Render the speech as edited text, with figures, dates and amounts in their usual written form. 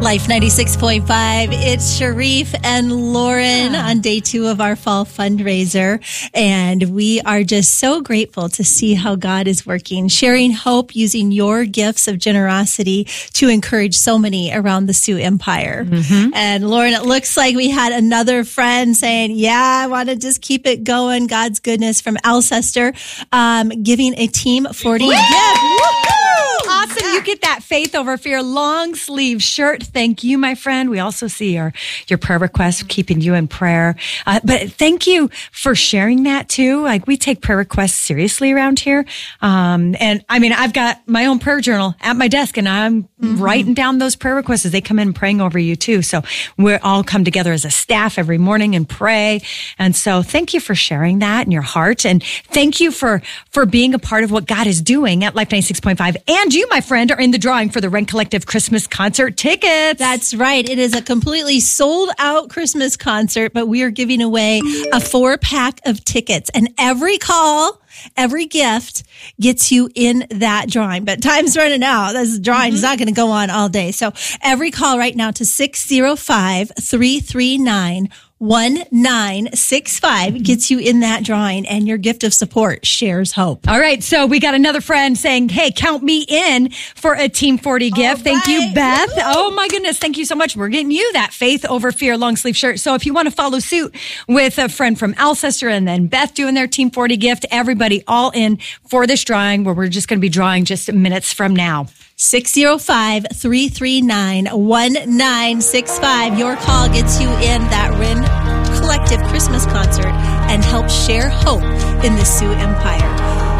Life 96.5. It's Sharif and Lauren on day 2 of our fall fundraiser. And we are just so grateful to see how God is working, sharing hope using your gifts of generosity to encourage so many around the Sioux Empire. And Lauren, it looks like we had another friend saying, yeah, I want to just keep it going. God's goodness from Alcester, giving a Team 40 gift. Awesome. You get that Faith Over Fear long sleeve shirt. Thank you, my friend. We also see your prayer requests, keeping you in prayer. But thank you for sharing that too. Like, we take prayer requests seriously around here. And I mean, I've got my own prayer journal at my desk, and I'm writing down those prayer requests as they come in, praying over you too. So we all come together as a staff every morning and pray. And so thank you for sharing that in your heart. And thank you for being a part of what God is doing at Life 96.5. And you, my friend, are in the drawing for the Rent Collective Christmas concert tickets. That's right. It is a completely sold out Christmas concert, but we are giving away a 4-pack of tickets. And every call, every gift gets you in that drawing. But time's running out. This drawing is not going to go on all day. So every call right now to 605-339-1965 gets you in that drawing, and your gift of support shares hope. All right. So we got another friend saying, hey, count me in for a Team 40 gift. Thank you, Beth. Oh my goodness. Thank you so much. We're getting you that Faith Over Fear long sleeve shirt. So if you want to follow suit with a friend from Alcester and then Beth doing their Team 40 gift, everybody all in for this drawing, where we're just going to be drawing just minutes from now. 605-339-1965. Your call gets you in that Rent Collective Christmas concert and helps share hope in the Sioux Empire.